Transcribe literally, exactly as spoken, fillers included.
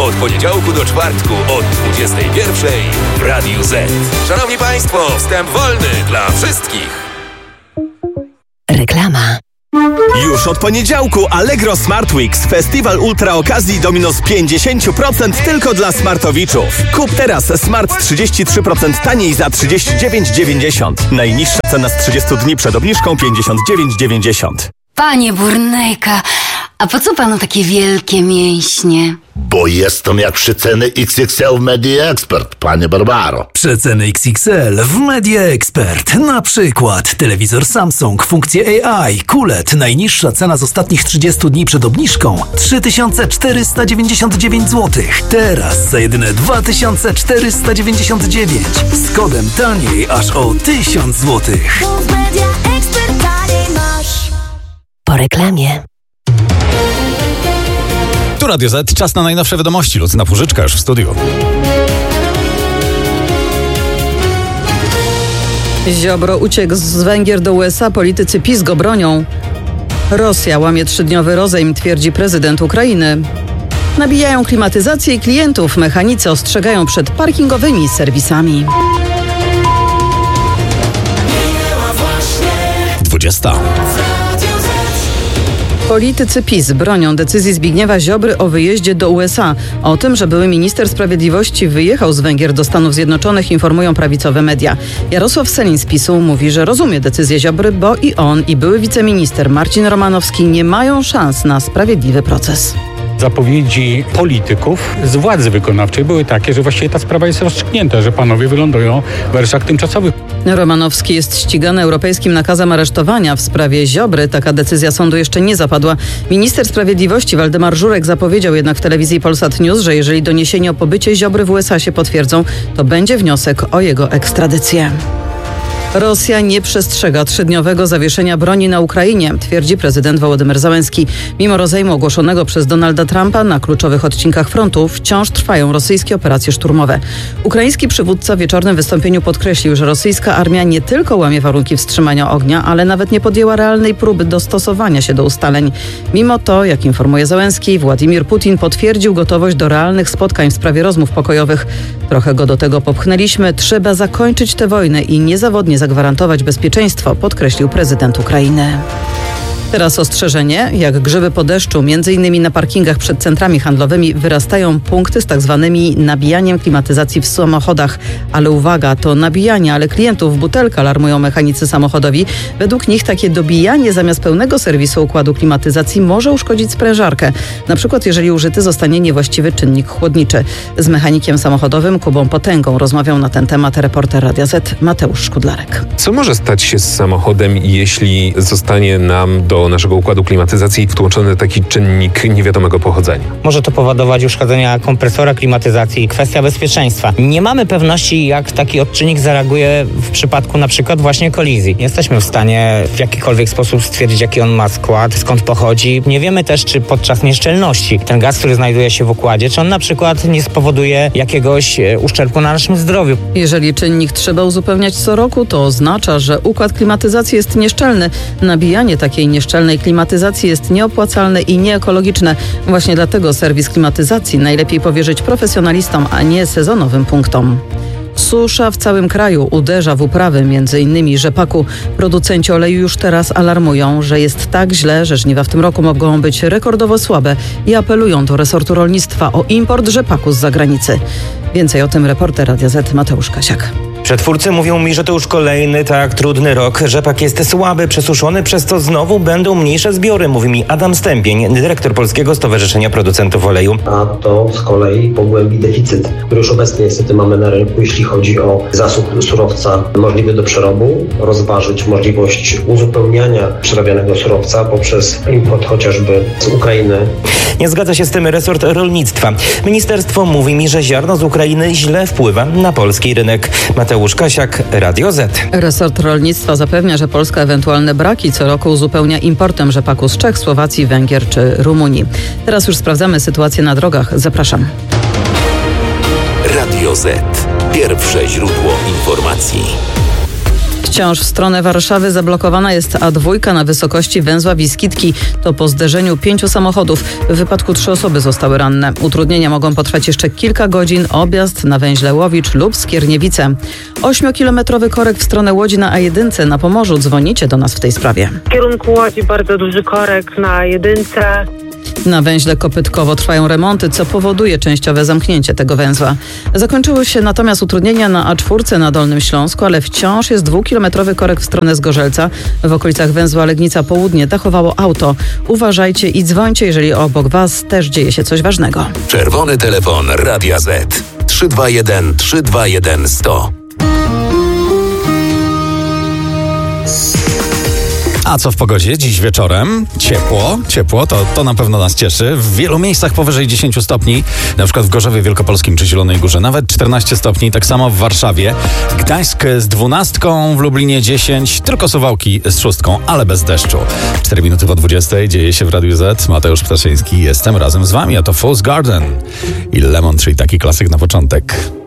Od poniedziałku do czwartku od dwudziestej pierwszej w Radiu Z. Szanowni Państwo, wstęp wolny dla wszystkich. Reklama. Już od poniedziałku Allegro Smart Weeks. Festiwal ultra okazji do minus pięćdziesiąt procent tylko dla smartowiczów. Kup teraz smart trzydzieści trzy procent taniej za trzydzieści dziewięć dziewięćdziesiąt. Najniższa cena z trzydziestu dni przed obniżką pięćdziesiąt dziewięć dziewięćdziesiąt. Panie Burnejka, a po co panu takie wielkie mięśnie? Bo jestem jak przeceny X X L w Media Expert, panie Barbaro. Przeceny X X L w Media Expert. Na przykład telewizor Samsung, funkcje A I, Q L E D. Najniższa cena z ostatnich trzydziestu dni przed obniżką trzy tysiące czterysta dziewięćdziesiąt dziewięć złotych. Teraz za jedyne dwa tysiące czterysta dziewięćdziesiąt dziewięć. Z kodem taniej aż o tysiąc złotych. Po reklamie. Tu Radio Z, czas na najnowsze wiadomości. Lucyna Płużyczka już w studiu. Ziobro uciekł z Węgier do U S A, politycy PiS go bronią. Rosja łamie trzydniowy rozejm, twierdzi prezydent Ukrainy. Nabijają klimatyzację i klientów, mechanicy ostrzegają przed parkingowymi serwisami. dwudziesta. Politycy PiS bronią decyzji Zbigniewa Ziobry o wyjeździe do U S A. O tym, że były minister sprawiedliwości wyjechał z Węgier do Stanów Zjednoczonych, informują prawicowe media. Jarosław Sellin z PiSu mówi, że rozumie decyzję Ziobry, bo i on, i były wiceminister Marcin Romanowski nie mają szans na sprawiedliwy proces. Zapowiedzi polityków z władzy wykonawczej były takie, że właściwie ta sprawa jest rozstrzygnięta, że panowie wylądują w aresztach tymczasowych. Romanowski jest ścigany europejskim nakazem aresztowania. W sprawie Ziobry taka decyzja sądu jeszcze nie zapadła. Minister sprawiedliwości Waldemar Żurek zapowiedział jednak w telewizji Polsat News, że jeżeli doniesienia o pobycie Ziobry w U S A się potwierdzą, to będzie wniosek o jego ekstradycję. Rosja nie przestrzega trzydniowego zawieszenia broni na Ukrainie, twierdzi prezydent Wołodymyr Zełenski. Mimo rozejmu ogłoszonego przez Donalda Trumpa na kluczowych odcinkach frontu wciąż trwają rosyjskie operacje szturmowe. Ukraiński przywódca w wieczornym wystąpieniu podkreślił, że rosyjska armia nie tylko łamie warunki wstrzymania ognia, ale nawet nie podjęła realnej próby dostosowania się do ustaleń. Mimo to, jak informuje Zełenski, Władimir Putin potwierdził gotowość do realnych spotkań w sprawie rozmów pokojowych. Trochę go do tego popchnęliśmy. Trzeba zakończyć tę wojnę i niezawodnie zagwarantować bezpieczeństwo, podkreślił prezydent Ukrainy. Teraz ostrzeżenie, jak grzyby po deszczu, między innymi na parkingach przed centrami handlowymi wyrastają punkty z tak zwanymi nabijaniem klimatyzacji w samochodach. Ale uwaga, to nabijanie, ale klientów w butelkę, alarmują mechanicy samochodowi. Według nich takie dobijanie zamiast pełnego serwisu układu klimatyzacji może uszkodzić sprężarkę. Na przykład jeżeli użyty zostanie niewłaściwy czynnik chłodniczy. Z mechanikiem samochodowym Kubą Potęgą rozmawiał na ten temat reporter Radia Z Mateusz Szkudlarek. Co może stać się z samochodem, jeśli zostanie nam do naszego układu klimatyzacji wtłoczony taki czynnik niewiadomego pochodzenia? Może to powodować uszkodzenia kompresora klimatyzacji i kwestia bezpieczeństwa. Nie mamy pewności, jak taki odczynnik zareaguje w przypadku na przykład właśnie kolizji. Nie jesteśmy w stanie w jakikolwiek sposób stwierdzić, jaki on ma skład, skąd pochodzi. Nie wiemy też, czy podczas nieszczelności ten gaz, który znajduje się w układzie, czy on na przykład nie spowoduje jakiegoś uszczerbku na naszym zdrowiu. Jeżeli czynnik trzeba uzupełniać co roku, to oznacza, że układ klimatyzacji jest nieszczelny. Nabijanie takiej nieszczelnej klimatyzacji jest nieopłacalne i nieekologiczne. Właśnie dlatego serwis klimatyzacji najlepiej powierzyć profesjonalistom, a nie sezonowym punktom. Susza w całym kraju uderza w uprawy, między innymi rzepaku. Producenci oleju już teraz alarmują, że jest tak źle, że żniwa w tym roku mogą być rekordowo słabe i apelują do resortu rolnictwa o import rzepaku z zagranicy. Więcej o tym reporter Radia Z Mateusz Kasiak. Przetwórcy mówią mi, że to już kolejny tak trudny rok. Rzepak jest słaby, przesuszony, przez to znowu będą mniejsze zbiory, mówi mi Adam Stępień, dyrektor Polskiego Stowarzyszenia Producentów Oleju. A to z kolei pogłębi deficyt, który już obecnie niestety mamy na rynku, jeśli chodzi o zasób surowca możliwy do przerobu, rozważyć możliwość uzupełniania przerabianego surowca poprzez import chociażby z Ukrainy. Nie zgadza się z tym resort rolnictwa. Ministerstwo mówi mi, że ziarno z Ukrainy źle wpływa na polski rynek. Mateusz Kasiak, Radio Z. Resort rolnictwa zapewnia, że Polska ewentualne braki co roku uzupełnia importem rzepaku z Czech, Słowacji, Węgier czy Rumunii. Teraz już sprawdzamy sytuację na drogach. Zapraszam. Radio Z. Pierwsze źródło informacji. Wciąż w stronę Warszawy zablokowana jest A dwa na wysokości węzła Wiskitki. To po zderzeniu pięciu samochodów. W wypadku trzy osoby zostały ranne. Utrudnienia mogą potrwać jeszcze kilka godzin. Objazd na węźle Łowicz lub Skierniewice. Ośmiokilometrowy korek w stronę Łodzi na A jeden na Pomorzu. Dzwonicie do nas w tej sprawie. W kierunku Łodzi bardzo duży korek na A jeden. Na węźle Kopytkowo trwają remonty, co powoduje częściowe zamknięcie tego węzła. Zakończyły się natomiast utrudnienia na A cztery na Dolnym Śląsku, ale wciąż jest dwukilometrowy korek w stronę Zgorzelca. W okolicach węzła Legnica Południe dachowało auto. Uważajcie i dzwońcie, jeżeli obok was też dzieje się coś ważnego. Czerwony telefon Radia Z. trzy dwa jeden trzy dwa jeden sto. A co w pogodzie? Dziś wieczorem ciepło, ciepło, to, to na pewno nas cieszy. W wielu miejscach powyżej dziesięć stopni, na przykład w Gorzowie Wielkopolskim czy Zielonej Górze, nawet czternaście stopni, tak samo w Warszawie. Gdańsk z dwunastką, w Lublinie dziesięć, tylko Suwałki z szóstką, ale bez deszczu. cztery minuty po dwudziestej dzieje się w Radiu Z. Mateusz Ptaszyński, jestem razem z wami, a to Fool's Garden i Lemon Tree, taki klasyk na początek.